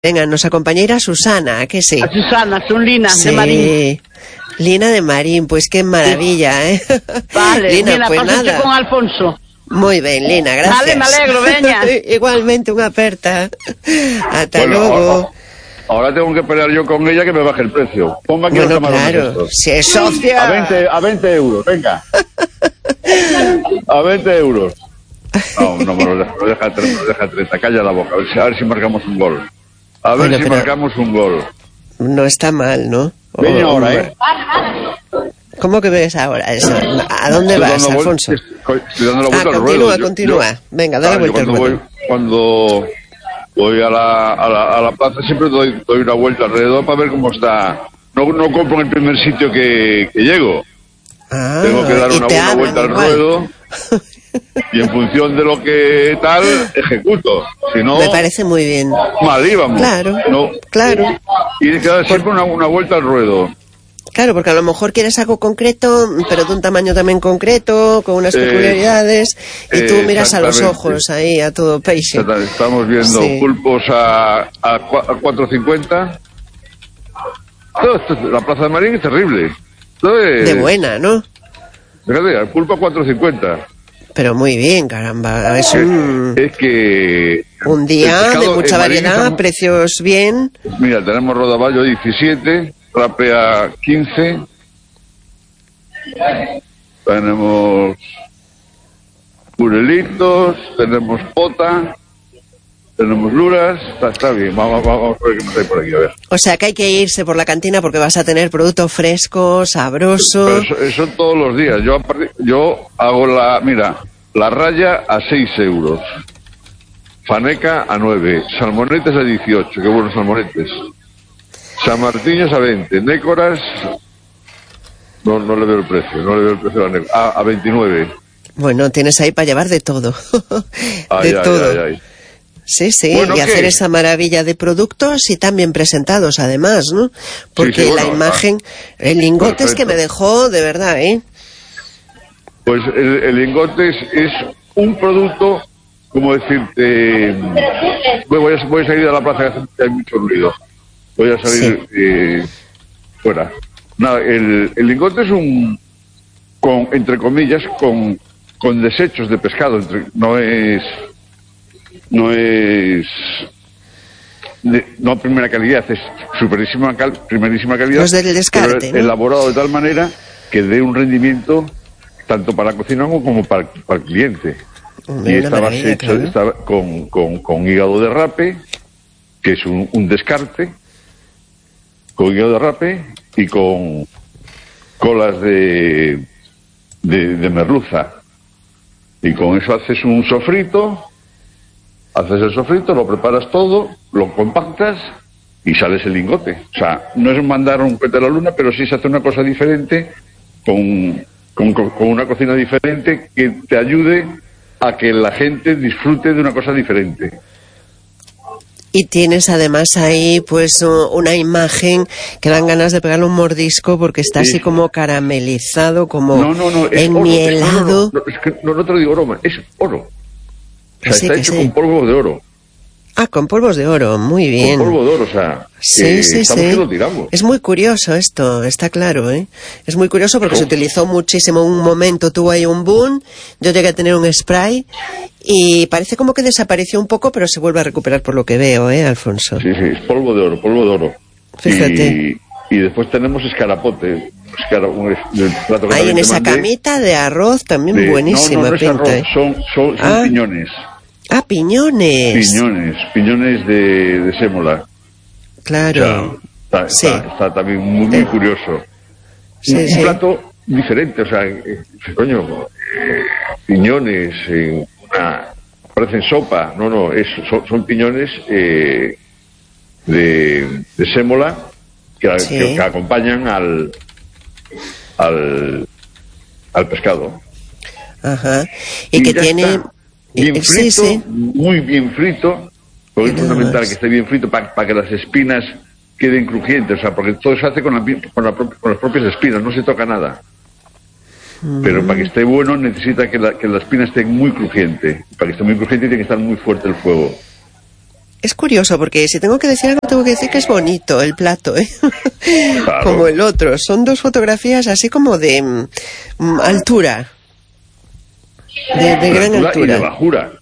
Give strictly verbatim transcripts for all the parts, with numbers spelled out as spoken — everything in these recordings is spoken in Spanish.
Venga, nos acompañará Susana, ¿a que sí? A Susana, son Lina, sí. de Marín. Lina de Marín, pues qué maravilla, ¿eh? Vale, Lina, Lina, pues nada. con Alfonso. Muy bien, Lina, gracias. Vale, me alegro, veña. Igualmente, una aperta. Hasta bueno, luego. Ahora, ahora tengo que pelear yo con ella que me baje el precio. Ponga aquí bueno, los camarones claro, si es socia. A veinte, a veinte euros, venga. A veinte euros. No, no me lo deja, lo deja, lo deja treinta, calla la boca, a ver si, a ver si marcamos un gol. A ver bueno, si pero marcamos un gol. No está mal, ¿no? Ven ahora, ¿eh? ¿Cómo que ves ahora eso? ¿A dónde estoy vas, Alfonso? Estoy, estoy dando la vuelta ah, al continúa, ruedo. continúa. Yo, Venga, dale claro, vuelta al cuando ruedo. Voy, cuando voy a la, a, la, a la plaza siempre doy, doy una vuelta alrededor para ver cómo está. No, no compro en el primer sitio que, que llego. Ah, tengo que dar una buena vuelta al igual. ruedo. Y en función de lo que tal, ejecuto. Si no, me parece muy bien. Mal íbamos. Claro, no. claro. Y hay que dar siempre una, una vuelta al ruedo. Claro, porque a lo mejor quieres algo concreto, pero de un tamaño también concreto, con unas peculiaridades, eh, y tú eh, miras a los ojos ahí, a todo peixe. Estamos viendo sí. pulpos a, a, a cuatro cincuenta. La Plaza de Marín es terrible. Es, de buena, ¿no? Fíjate, el pulpo a cuatro cincuenta. Pero muy bien, caramba. Es un, es que un día de mucha variedad, son, precios bien. Mira, tenemos rodaballo diecisiete, rape a quince. Tenemos purelitos, tenemos pota, tenemos luras. Está, está bien, vamos, vamos a ver qué nos hay por aquí, a ver. O sea que hay que irse por la cantina porque vas a tener producto fresco, sabroso. Pero eso, eso todos los días. Yo, yo hago la, mira, la raya a seis euros. Faneca a nueve. Salmonetes a dieciocho. Qué buenos salmonetes. San Martiños a veinte. Nécoras, no, no le veo el precio. No le veo el precio a la nécora. A, a veintinueve. Bueno, tienes ahí para llevar de todo. de ay, todo. Ay, ay, ay. Sí, sí, bueno, y ¿qué? hacer esa maravilla de productos y tan bien presentados además, ¿no? Porque sí, sí, bueno, la imagen, el lingote perfecto. Es que me dejó de verdad, ¿eh? Pues el, el lingote es, es un producto, como decirte, voy a, voy a salir de la plaza que hay mucho ruido, voy a salir sí. eh, fuera. Nada, el, el lingote es un, con entre comillas, con, con desechos de pescado, entre, no es... No es de, no primera calidad, es superísima cal, primerísima calidad. Los del descarte, ¿no? Elaborado de tal manera que dé un rendimiento tanto para la cocina como para, para el cliente. Una y estaba hecho claro. estaba con, con, con hígado de rape, que es un, un descarte, con hígado de rape y con colas de, de, de merluza. Y con eso haces un sofrito. Haces el sofrito, lo preparas todo, lo compactas y sales el lingote. O sea, no es mandar un cohete a la luna, pero sí se hace una cosa diferente, con, con, con una cocina diferente que te ayude a que la gente disfrute de una cosa diferente. Y tienes además ahí pues una imagen que dan ganas de pegarle un mordisco porque está sí. así como caramelizado, como no, no, no, es enmielado. Oro, no, no, es que no, no te lo digo oro, es oro. O sea, sí, está hecho sí. con polvo de oro. Ah, con polvos de oro, muy bien. Con polvo de oro, o sea, sí, eh, sí, estamos sí. que lo tiramos. Es muy curioso esto, está claro, ¿eh? Es muy curioso porque oh. se utilizó muchísimo, un momento tuvo ahí un boom, yo llegué a tener un spray y parece como que desapareció un poco, pero se vuelve a recuperar por lo que veo, ¿eh, Alfonso? Sí, sí, es polvo de oro, polvo de oro. Fíjate. Y, y después tenemos escarapote. Escara, un, el plato que ahí en esa mandé, camita de arroz también de, buenísima no, no, no pinta. Es arroz, son, son, son ah. piñones. Ah, piñones. Piñones, piñones de, de sémola. Claro. O sea, está, sí. está, está también muy, muy curioso. Sí, un, sí. un plato diferente, o sea, eh, coño, eh, piñones, eh, una, parecen sopa, no, no, es, son, son piñones eh, de, de sémola que, sí. que, que acompañan al, al, al pescado. Ajá. Y, y que tiene... Está. Bien frito, sí, sí. muy bien frito, porque es fundamental que esté bien frito para pa que las espinas queden crujientes, o sea, porque todo se hace con, la, con, la, con las propias espinas, no se toca nada. Mm. Pero para que esté bueno necesita que la, que la espina esté muy crujiente. Para que esté muy crujiente tiene que estar muy fuerte el fuego. Es curioso, porque si tengo que decir algo, tengo que decir que es bonito el plato, ¿eh? Claro. Como el otro. Son dos fotografías así como de mm, altura. De, de gran altura. Y de bajura.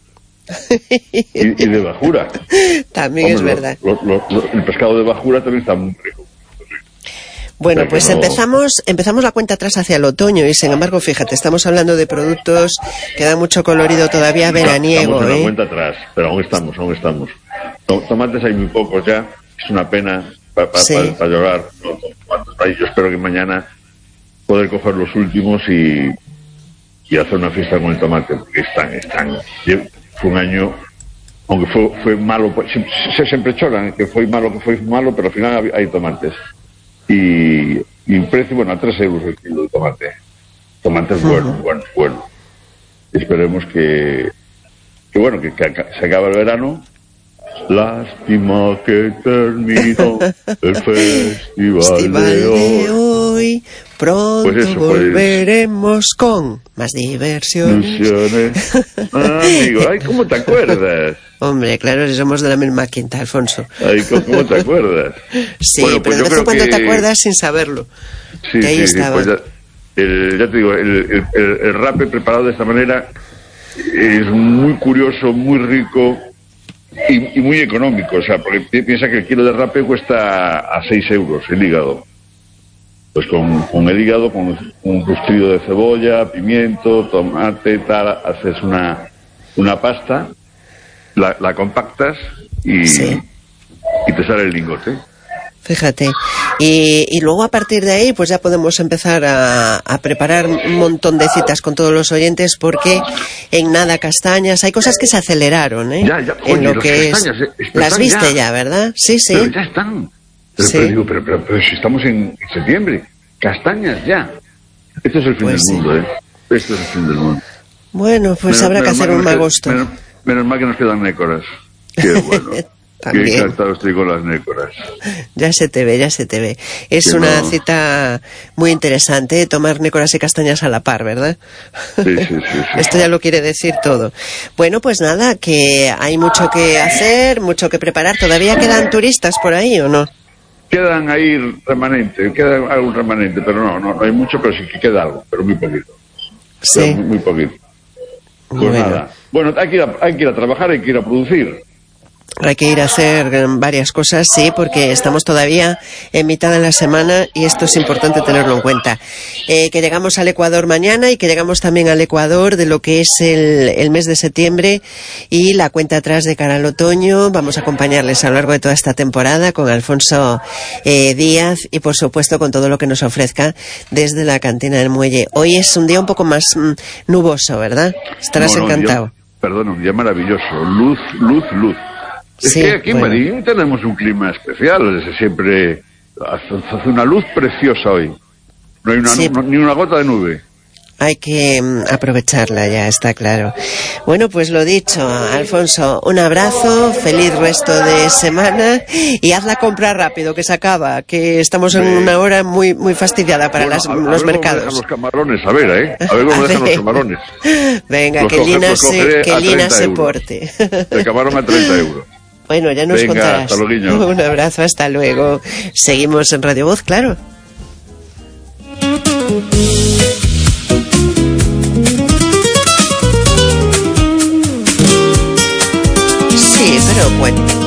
y, y de bajura. También Hombre, es verdad. Lo, lo, lo, el pescado de bajura también está muy rico. Bueno, pues no... empezamos empezamos la cuenta atrás hacia el otoño y sin embargo, fíjate, estamos hablando de productos que dan mucho colorido todavía veraniego. Estamos en ¿eh? la cuenta atrás, pero aún estamos, aún estamos. Tomates hay muy pocos ya, es una pena para pa, sí. pa, pa llorar. Yo espero que mañana poder coger los últimos y, y hacer una fiesta con el tomate, porque están, están. Fue un año, aunque fue, fue malo, se siempre choran, que fue malo, que fue malo, pero al final hay tomates. Y, y un precio, bueno, a tres euros el kilo de tomate. Tomate es bueno, uh-huh. bueno, bueno. Esperemos que, que bueno, que, que se acabe el verano. Lástima que terminó el festival, festival de, hoy. de hoy. Pronto pues eso, volveremos pues, con más diversión. Ah, amigo, ay, ¿cómo te acuerdas? Hombre, claro, si somos de la misma quinta, Alfonso. Ay, ¿cómo te acuerdas? Sí, bueno, pues pero de vez en cuando que... te acuerdas sin saberlo. Sí, que ahí sí, estaba. Pues ya, el, ya te digo, el, el, el, el rape preparado de esta manera es muy curioso, muy rico y, y muy económico. O sea, porque piensa que el kilo de rape cuesta a seis euros el hígado. Pues con, con el hígado, con un rostrillo de cebolla, pimiento, tomate, tal, haces una, una pasta. La, la compactas y, sí. y te sale el lingote. Fíjate. Y, y luego a partir de ahí pues ya podemos empezar a, a preparar un montón de citas con todos los oyentes porque en nada castañas, hay cosas que se aceleraron, ¿eh? Ya, ya, oye, en lo que es, las viste ya. ya, ¿verdad? Sí, sí. Pero ya están. Pero, sí. pero, digo, pero, pero, pero si estamos en septiembre, castañas ya. Este es el fin pues del sí. mundo, ¿eh? Este es el fin del mundo. Bueno, pues menos, habrá que hacer un agosto. Menos, Menos mal que nos quedan nécoras. Qué bueno. Qué encantado estoy con las nécoras. Ya se te ve, ya se te ve. Es que una no... cita muy interesante, ¿eh? Tomar nécoras y castañas a la par, ¿verdad? Sí, sí, sí, sí. Esto ya lo quiere decir todo. Bueno, pues nada, que hay mucho que hacer, mucho que preparar. ¿Todavía quedan turistas por ahí o no? Quedan ahí remanentes, queda algún remanente, pero no, no, no hay mucho, pero sí que queda algo, pero muy poquito. Sí. Muy, muy poquito. Pues bueno. nada. Bueno, hay que, ir a, hay que ir a trabajar, hay que ir a producir. Hay que ir a hacer varias cosas, sí, porque estamos todavía en mitad de la semana y esto es importante tenerlo en cuenta. Eh, que llegamos al Ecuador mañana y que llegamos también al Ecuador de lo que es el, el mes de septiembre y la cuenta atrás de cara al otoño. Vamos a acompañarles a lo largo de toda esta temporada con Alfonso eh, Díaz y, por supuesto, con todo lo que nos ofrezca desde la cantina del Muelle. Hoy es un día un poco más mm, nuboso, ¿verdad? Estarás no, no, encantado. Día, perdón, un día maravilloso. Luz, luz, luz. Es sí, que aquí bueno. en Marín tenemos un clima especial, desde siempre hace una luz preciosa hoy. No hay una, sí. no, ni una gota de nube. Hay que um, aprovecharla, ya está claro. Bueno, pues lo dicho, Alfonso, un abrazo, feliz resto de semana y haz la compra rápido, que se acaba, que estamos en sí. una hora muy muy fastidiada para bueno, las, a, a los mercados. A ver cómo dejan los camarones, a ver, ¿eh? A ver cómo a dejan ver. los camarones. Venga, los que coge, Lina, se, que Lina se porte. El camarón a treinta euros. Bueno, ya nos Venga, contarás. Hasta luego. Un abrazo, hasta luego. Seguimos en Radio Voz, claro. Sí, pero bueno.